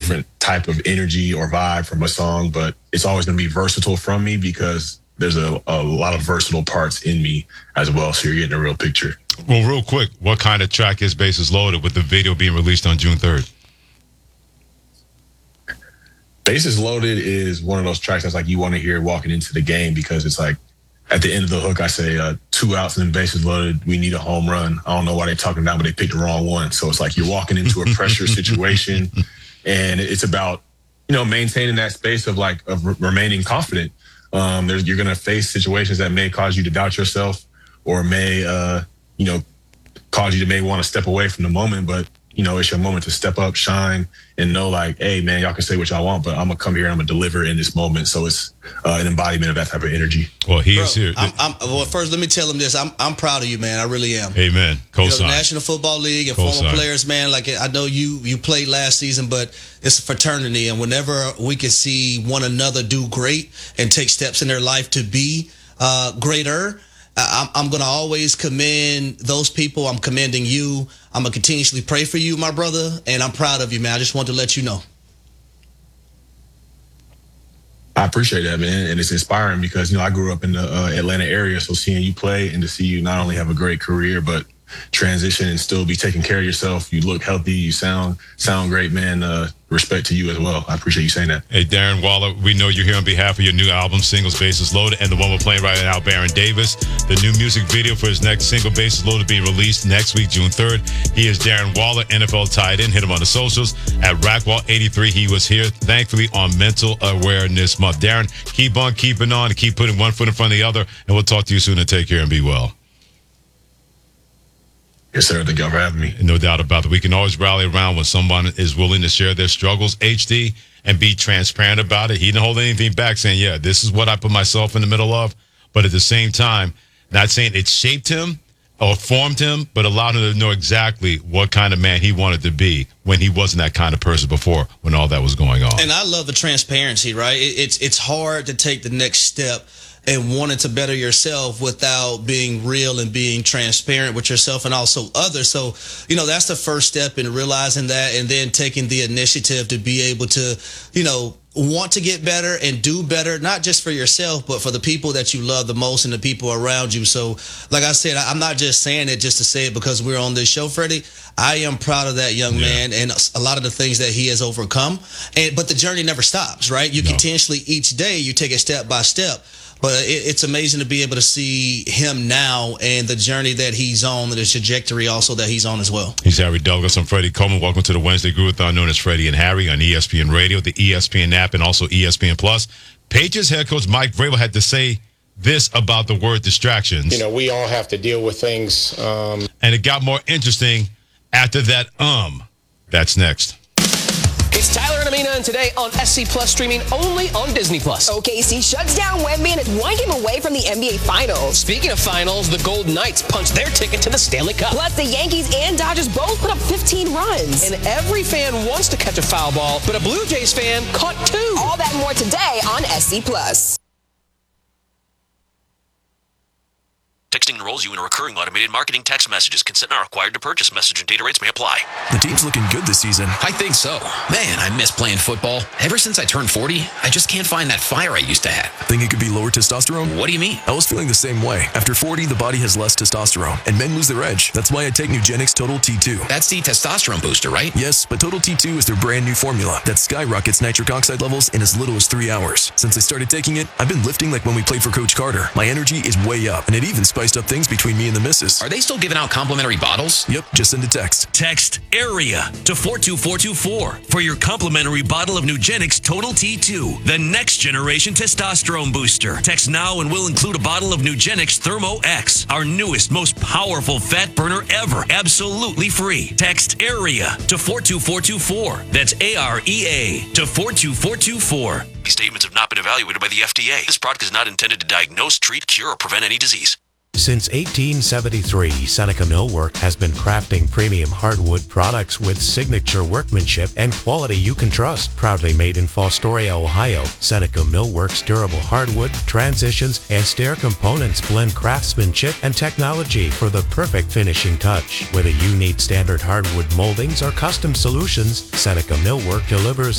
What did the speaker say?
different type of energy or vibe from a song, but it's always going to be versatile from me because there's a lot of versatile parts in me as well. So you're getting a real picture. Well, real quick, what kind of track is Bases Loaded with the video being released on June 3rd? Bases Loaded is one of those tracks that's like you want to hear walking into the game because it's like at the end of the hook, I say 2 outs and then bases loaded. We need a home run. I don't know why they're talking about, but they picked the wrong one. So it's like you're walking into a pressure situation, and it's about maintaining that space of remaining confident. You're gonna face situations that may cause you to doubt yourself, or may cause you to maybe want to step away from the moment, but it's your moment to step up, shine, and know hey, man, y'all can say what y'all want, but I'm going to come here and I'm going to deliver in this moment. So it's an embodiment of that type of energy. Well, he is here. Well, first, let me tell him this. I'm proud of you, man. I really am. Amen. The National Football League and former players, man, I know you played last season, but it's a fraternity. And whenever we can see one another do great and take steps in their life to be greater, I'm going to always commend those people. I'm commending you. I'm going to continuously pray for you, my brother, and I'm proud of you, man. I just want to let you know. I appreciate that, man, and it's inspiring because, I grew up in the Atlanta area, so seeing you play and to see you not only have a great career, but transition and still be taking care of yourself. You look healthy. You sound great, man. Respect to you as well. I appreciate you saying that. Hey, Darren Waller, we know you're here on behalf of your new album, Singles Bases Loaded, and the one we're playing right now, Baron Davis. The new music video for his next single, Bases Loaded, being released next week, June 3rd. He is Darren Waller, NFL tight end. Hit him on the socials at Rackwall83. He was here, thankfully, on Mental Awareness Month. Darren, keep on keeping on, keep putting one foot in front of the other, and we'll talk to you soon, and take care and be well. Yes, sir. Thank y'all for having me. No doubt about it. We can always rally around when someone is willing to share their struggles, HD, and be transparent about it. He didn't hold anything back, saying, yeah, this is what I put myself in the middle of. But at the same time, not saying it shaped him or formed him, but allowed him to know exactly what kind of man he wanted to be when he wasn't that kind of person before, when all that was going on. And I love the transparency, right? It's hard to take the next step and wanting to better yourself without being real and being transparent with yourself and also others. So, that's the first step in realizing that, and then taking the initiative to be able to, want to get better and do better, not just for yourself, but for the people that you love the most and the people around you. So, like I said, I'm not just saying it just to say it because we're on this show, Freddie. I am proud of that young man and a lot of the things that he has overcome. But the journey never stops, right? You continuously, each day, you take it step by step. But it's amazing to be able to see him now and the journey that he's on, and the trajectory also that he's on as well. He's Harry Douglas. I'm Freddie Coleman. Welcome to the Wednesday Groove-a-thon, known as Freddie and Harry, on ESPN Radio, the ESPN app, and also ESPN Plus. Patriots head coach Mike Vrabel had to say this about the word distractions. We all have to deal with things. And it got more interesting after that. That's next. It's Tyler and Amina, and today on SC Plus, streaming only on Disney Plus. OKC shuts down Wemby and is one game away from the NBA Finals. Speaking of finals, the Golden Knights punched their ticket to the Stanley Cup. Plus, the Yankees and Dodgers both put up 15 runs. And every fan wants to catch a foul ball, but a Blue Jays fan caught 2. All that and more today on SC Plus. Texting enrolls you in a recurring automated marketing text messages. Consent not required to purchase. Message and data rates may apply. The team's looking good this season. I think so. Man, I miss playing football. Ever since I turned 40, I just can't find that fire I used to have. Think it could be lower testosterone? What do you mean? I was feeling the same way. After 40, the body has less testosterone, and men lose their edge. That's why I take Nugenix Total T2. That's the testosterone booster, right? Yes, but Total T2 is their brand new formula that skyrockets nitric oxide levels in as little as 3 hours. Since I started taking it, I've been lifting like when we played for Coach Carter. My energy is way up, and it even spiced up things between me and the missus. Are they still giving out complimentary bottles? Yep, just send a text. Text AREA to 42424 for your complimentary bottle of Nugenix Total T2, the next generation testosterone booster. Text now and we'll include a bottle of Nugenix Thermo X, our newest, most powerful fat burner ever, absolutely free. Text AREA to 42424. That's AREA to 42424. These statements have not been evaluated by the FDA. This product is not intended to diagnose, treat, cure, or prevent any disease. Since 1873, Seneca Millwork has been crafting premium hardwood products with signature workmanship and quality you can trust. Proudly made in Fostoria, Ohio, Seneca Millwork's durable hardwood, transitions, and stair components blend craftsmanship and technology for the perfect finishing touch. Whether you need standard hardwood moldings or custom solutions, Seneca Millwork delivers